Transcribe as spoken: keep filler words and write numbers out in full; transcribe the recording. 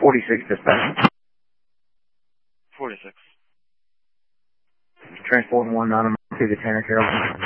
forty-six dispatch. forty-six. Transport one nine to the Tanner Carroll.